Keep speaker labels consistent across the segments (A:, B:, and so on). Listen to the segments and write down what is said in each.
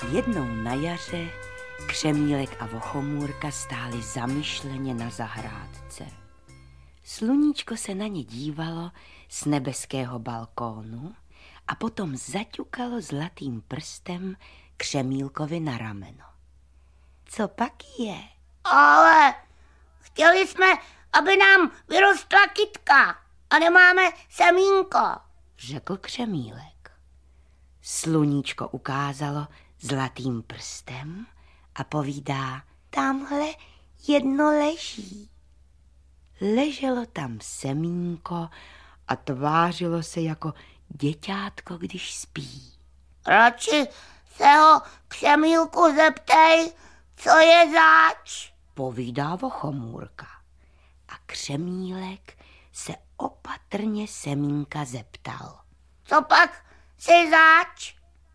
A: Jednou na jaře Křemílek a Vochomůrka stáli zamyšleně na zahrádce. Sluníčko se na ně dívalo z nebeského balkónu a potom zaťukalo zlatým prstem Křemílkovi na rameno. Co pak je?
B: Ale chtěli jsme, aby nám vyrostla kytka a nemáme semínko,
A: řekl Křemílek. Sluníčko ukázalo zlatým prstem a povídá, tamhle jedno leží. Leželo tam semínko a tvářilo se jako děťátko, když spí.
B: Radši se ho Křemílku zeptej, co je zač,
A: povídá Vochomůrka. A Křemílek se opatrně semínka zeptal.
B: Co pak jsi zač?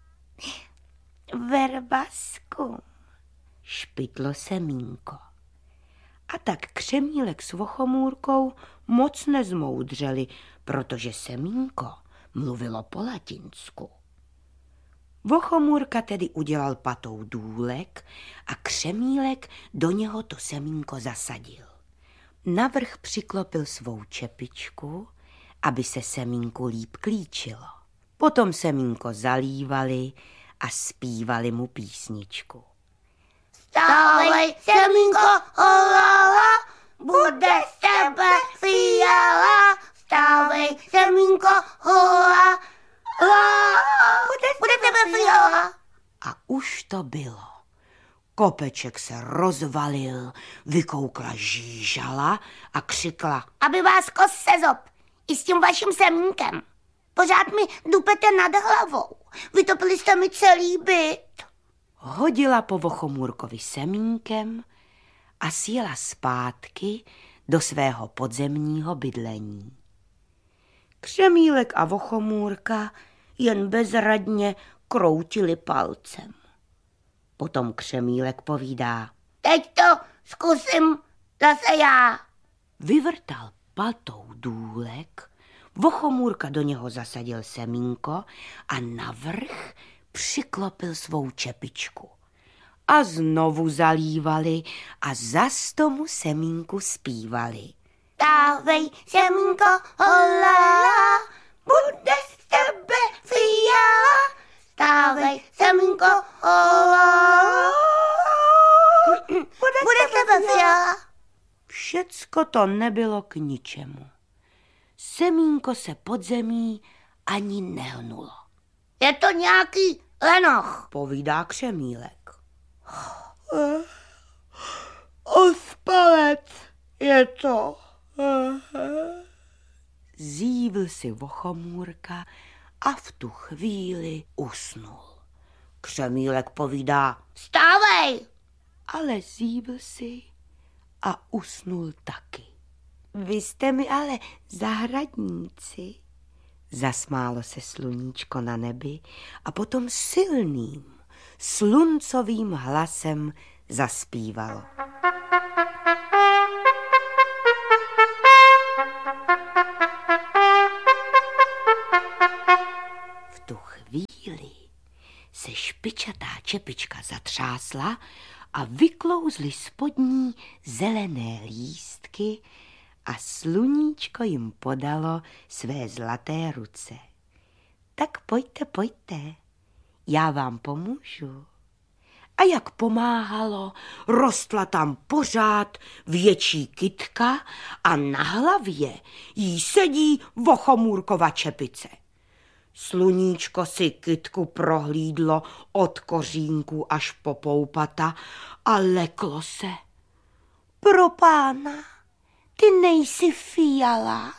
A: Verbaskum, špitlo semínko. A tak Křemílek s Vochomůrkou moc nezmoudřeli, protože semínko mluvilo po latinsku. Vochomůrka tedy udělal patou důlek a Křemílek do něho to semínko zasadil. Navrch přiklopil svou čepičku, aby se semínku líp klíčilo. Potom semínko zalívali a zpívali mu písničku.
B: Stávej, semínko, holala, bude z tebe fiala. Stávej, semínko, holala, bude z tebe fiala.
A: A už to bylo. Kopeček se rozvalil, vykoukla žížala a křikla.
B: Aby vás kos sezop, i s tím vaším semínkem. Pořád mi dupete nad hlavou. Vytopili jste mi celý byt.
A: Hodila po Vochomůrkovi semínkem a sjela zpátky do svého podzemního bydlení. Křemílek a Vochomůrka jen bezradně kroutili palcem. Potom Křemílek povídá.
B: Teď to zkusím zase já.
A: Vyvrtal patou důlek, Vochomůrka do něho zasadil semínko a navrch přiklopil svou čepičku. A znovu zalívali a zas tomu semínku zpívali.
B: Stávej, semínko, holala, bude z tebe fiala. Stávej, semínko, holala, bude z tebe fiala.
A: Všecko to nebylo k ničemu. Semínko se pod zemí ani nehnulo.
B: Je to nějaký lenoch,
A: povídá Křemílek. Ospalec je to. Zívl si Vochomůrka a v tu chvíli usnul. Křemílek povídá.
B: Stávej!
A: Ale zívl si a usnul taky. Vy jste mi ale zahradníci. Zasmálo se sluníčko na nebi a potom silným, sluncovým hlasem zaspívalo. V tu chvíli se špičatá čepička zatřásla a vyklouzly spod ní zelené lístky a sluníčko jim podalo své zlaté ruce. Tak pojďte, pojďte, já vám pomůžu. A jak pomáhalo, rostla tam pořád větší kytka a na hlavě jí sedí Vochomůrkova čepice. Sluníčko si kytku prohlídlo od kořínku až po poupata a leklo se. Pro pána, ty nejsi fiala.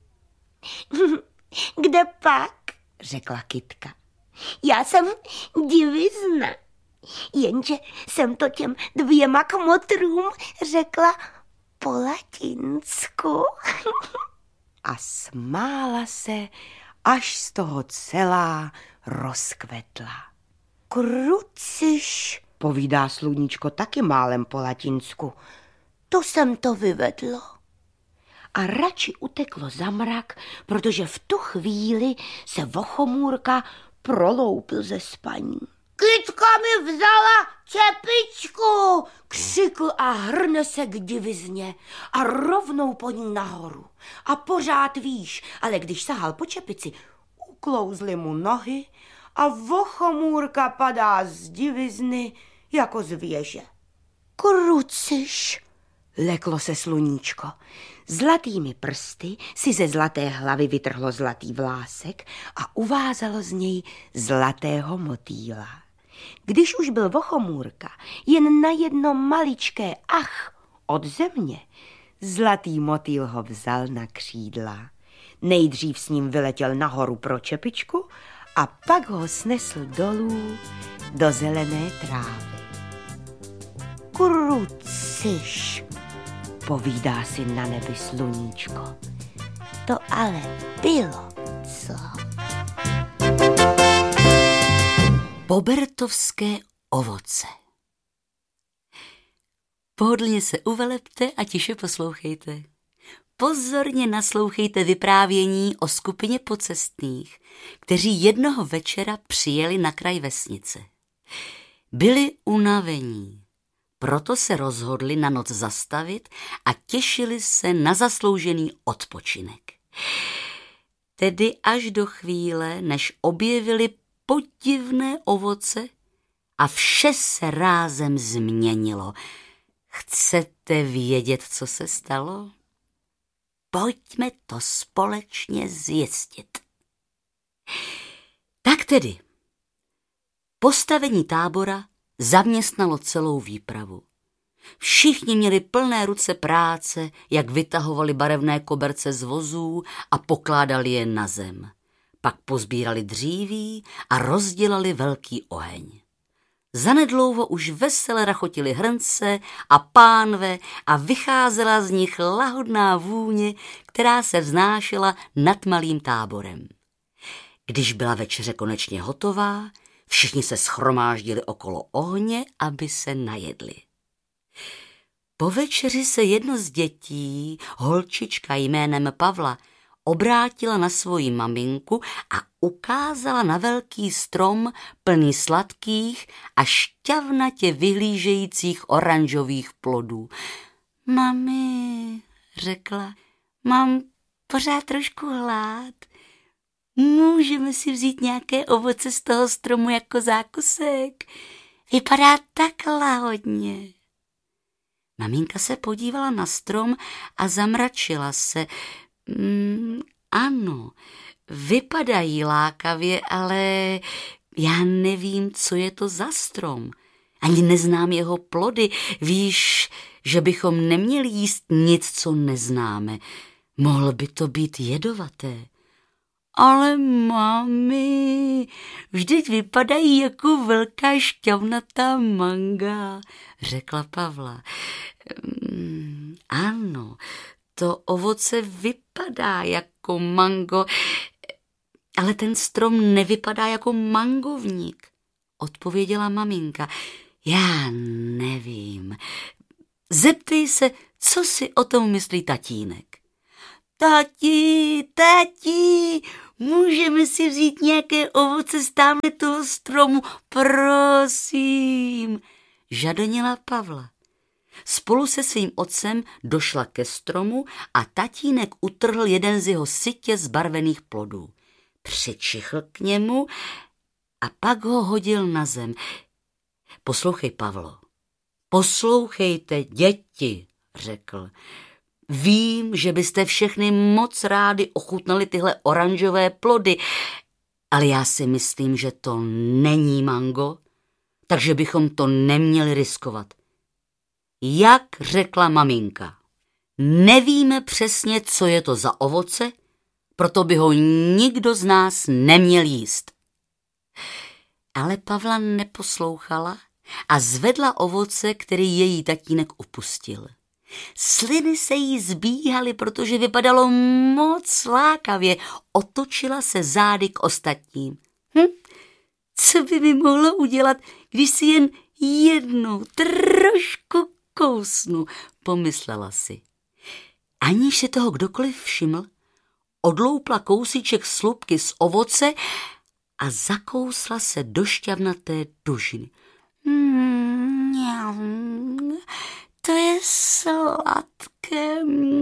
B: Kde pak,
A: řekla kytka.
B: Já jsem divizna, jenže jsem to těm 2 kmotrům řekla po latinsku.
A: A smála se, až z toho celá rozkvetla. Kruciš, povídá sluníčko taky málem po latinsku. To jsem to vyvedlo. A radši uteklo za mrak, protože v tu chvíli se Vochomůrka proloupil ze spaní.
B: Kytka mi vzala čepičku,
A: křikl a hrne se k divizně a rovnou po ní nahoru. A pořád výš, ale když sahal po čepici, uklouzly mu nohy a Vochomůrka padá z divizny jako z věže.
B: Kruciš,
A: leklo se Sluníčko. Zlatými prsty si ze zlaté hlavy vytrhlo zlatý vlásek a uvázalo z něj zlatého motýla. Když už byl Vochomůrka jen na jedno maličké ach od země, zlatý motýl ho vzal na křídla. Nejdřív s ním vyletěl nahoru pro čepičku a pak ho snesl dolů do zelené trávy.
B: Kruciš,
A: povídá si na nebi Sluníčko.
B: To ale bylo, co?
C: Pobertovské ovoce. Pohodlně se uvelepte a tiše poslouchejte. Pozorně naslouchejte vyprávění o skupině pocestných, kteří jednoho večera přijeli na kraj vesnice. Byli unavení, proto se rozhodli na noc zastavit a těšili se na zasloužený odpočinek. Tedy až do chvíle, než objevili podivné ovoce a vše se rázem změnilo. Chcete vědět, co se stalo? Pojďme to společně zjistit. Tak tedy, postavení tábora zaměstnalo celou výpravu. Všichni měli plné ruce práce, jak vytahovali barevné koberce z vozů a pokládali je na zem. Pak pozbírali dříví a rozdělali velký oheň. Zanedlouho už vesele rachotily hrnce a pánve a vycházela z nich lahodná vůně, která se vznášela nad malým táborem. Když byla večeře konečně hotová, všichni se shromáždili okolo ohně, aby se najedli. Po večeři se jedno z dětí, holčička jménem Pavla, obrátila na svoji maminku a ukázala na velký strom plný sladkých a šťavnatě vyhlížejících oranžových plodů. Mami, řekla, mám pořád trošku hlad. Můžeme si vzít nějaké ovoce z toho stromu jako zákusek? Vypadá tak lahodně. Maminka se podívala na strom a zamračila se. Ano, vypadají lákavě, ale já nevím, co je to za strom. Ani neznám jeho plody. Víš, že bychom neměli jíst nic, co neznáme. Mohlo by to být jedovaté. Ale mami, vždyť vypadají jako velká šťavnatá manga, řekla Pavla. Ano, to ovoce vypadá jako mango, ale ten strom nevypadá jako mangovník, odpověděla maminka. Já nevím. Zeptej se, co si o tom myslí tatínek. Tati, můžeme si vzít nějaké ovoce z tamhle toho stromu, prosím, žadoněla Pavla. Spolu se svým otcem došla ke stromu a tatínek utrhl jeden z jeho sytě zbarvených plodů. Přičichl k němu a pak ho hodil na zem. Poslouchej, Pavlo, poslouchejte, děti, řekl. Vím, že byste všechny moc rádi ochutnali tyhle oranžové plody, ale já si myslím, že to není mango, takže bychom to neměli riskovat. Jak řekla maminka, nevíme přesně, co je to za ovoce, proto by ho nikdo z nás neměl jíst. Ale Pavla neposlouchala a zvedla ovoce, který její tatínek upustil. Sliny se jí zbíhaly, protože vypadalo moc lákavě. Otočila se zády k ostatním. Co by mi mohlo udělat, když si jen jednou trošku kousnu, pomyslela si. Aniž si toho kdokoliv všiml, odloupla kousíček slupky z ovoce a zakousla se do šťavnaté dužiny. To je sladké,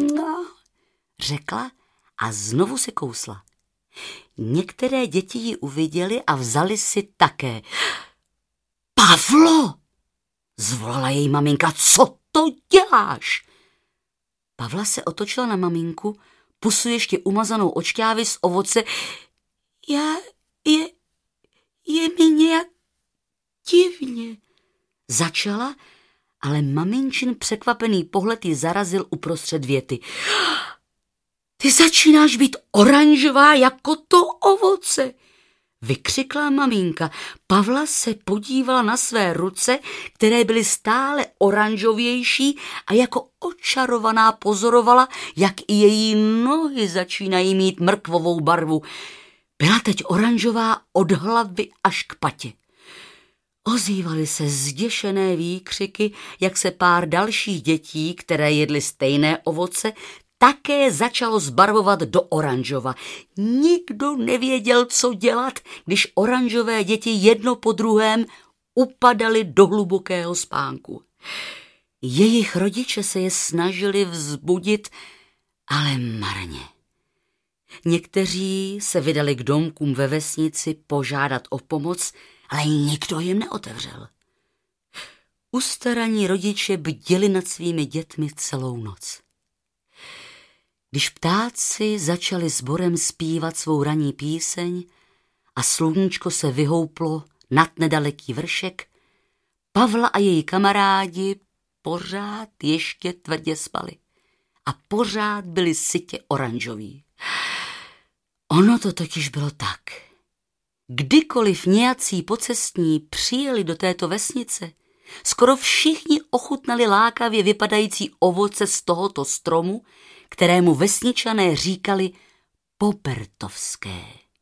C: řekla a znovu si kousla. Některé děti ji uviděly a vzali si také. Pavlo, zvolala její maminka, co to děláš? Pavla se otočila na maminku, pusu ještě umazanou od šťávy z ovoce. Je mi nějak divně, začala, ale maminčin překvapený pohled ji zarazil uprostřed věty. Ty začínáš být oranžová jako to ovoce, vykřikla maminka. Pavla se podívala na své ruce, které byly stále oranžovější a jako očarovaná pozorovala, jak i její nohy začínají mít mrkvovou barvu. Byla teď oranžová od hlavy až k patě. Ozývaly se zděšené výkřiky, jak se pár dalších dětí, které jedly stejné ovoce, také začalo zbarvovat do oranžova. Nikdo nevěděl, co dělat, když oranžové děti jedno po druhém upadaly do hlubokého spánku. Jejich rodiče se je snažili vzbudit, ale marně. Někteří se vydali k domkům ve vesnici požádat o pomoc, ale nikdo jim neotevřel. Ustaraní rodiče bděli nad svými dětmi celou noc. Když ptáci začali sborem zpívat svou ranní píseň a sluníčko se vyhouplo nad nedaleký vršek, Pavla a její kamarádi pořád ještě tvrdě spali a pořád byli sytě oranžoví. Ono to totiž bylo tak. Kdykoliv nějací pocestní přijeli do této vesnice, skoro všichni ochutnali lákavě vypadající ovoce z tohoto stromu, kterému vesničané říkali pobertovské.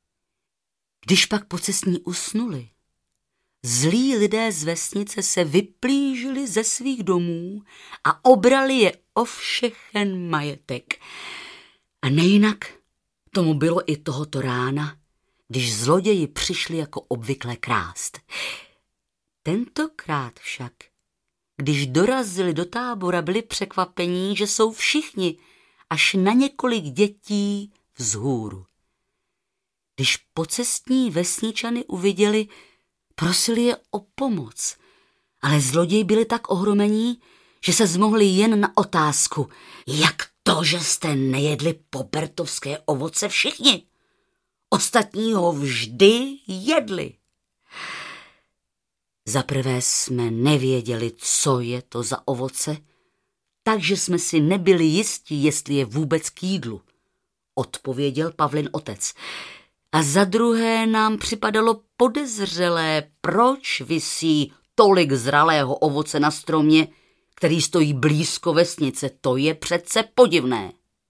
C: Když pak pocestní usnuli, zlí lidé z vesnice se vyplížili ze svých domů a obrali je o všechen majetek. A nejinak tomu bylo i tohoto rána, když zloději přišli jako obvykle krást. Tentokrát však, když dorazili do tábora, byli překvapení, že jsou všichni až na několik dětí vzhůru. Když pocestní vesničany uviděli, prosili je o pomoc, ale zloději byli tak ohromení, že se zmohli jen na otázku, jak to, že jste nejedli pobertovské ovoce všichni? Ostatní ho vždy jedli. Zaprvé jsme nevěděli, co je to za ovoce, takže jsme si nebyli jistí, jestli je vůbec k jídlu, odpověděl Pavlin otec. A za druhé nám připadalo podezřelé, proč visí tolik zralého ovoce na stromě, který stojí blízko vesnice. To je přece podivné.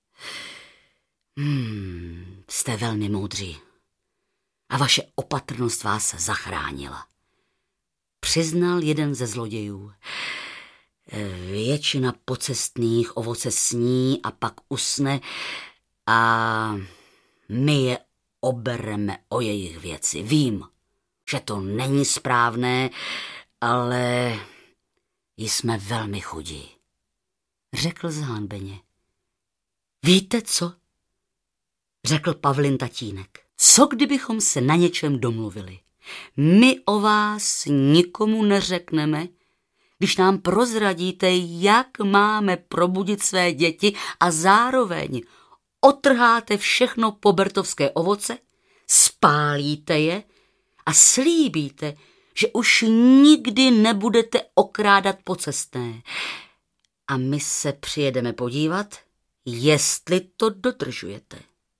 C: Jste velmi moudří a vaše opatrnost vás zachránila, přiznal jeden ze zlodějů. Většina pocestných ovoce sní a pak usne a my je obereme o jejich věci. Vím, že to není správné, ale jsme velmi chudí, řekl zhanbeně. Víte co? Řekl Pavlin tatínek. Co kdybychom se na něčem domluvili? My o vás nikomu neřekneme, když nám prozradíte, jak máme probudit své děti a zároveň otrháte všechno pobertovské ovoce, spálíte je a slíbíte, že už nikdy nebudete okrádat pocestné. A my se přijedeme podívat, jestli to dodržujete.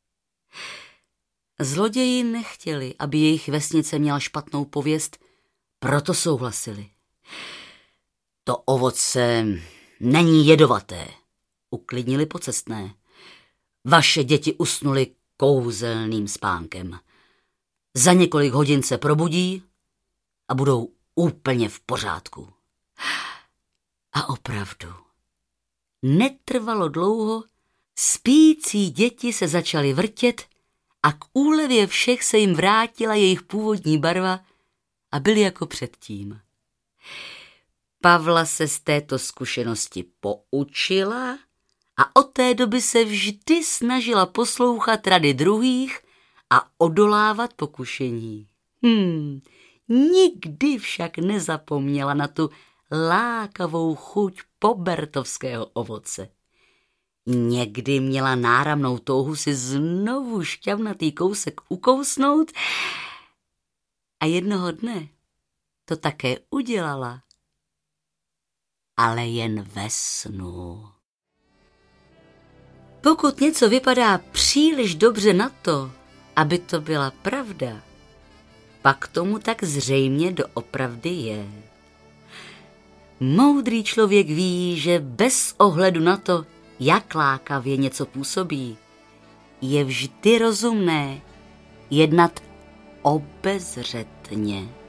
C: Zloději nechtěli, aby jejich vesnice měla špatnou pověst, proto souhlasili. To ovoce není jedovaté, uklidnili pocestné. Vaše děti usnuly kouzelným spánkem. Za několik hodin se probudí a budou úplně v pořádku. A opravdu, netrvalo dlouho, spící děti se začaly vrtět a k úlevě všech se jim vrátila jejich původní barva a byli jako předtím. Pavla se z této zkušenosti poučila a od té doby se vždy snažila poslouchat rady druhých a odolávat pokušení. Nikdy však nezapomněla na tu lákavou chuť pobertovského ovoce. Někdy měla náramnou touhu si znovu šťavnatý kousek ukousnout a jednoho dne to také udělala, ale jen ve snu. Pokud něco vypadá příliš dobře na to, aby to byla pravda, pak tomu tak zřejmě doopravdy je. Moudrý člověk ví, že bez ohledu na to, jak lákavě něco působí, je vždy rozumné jednat obezřetně.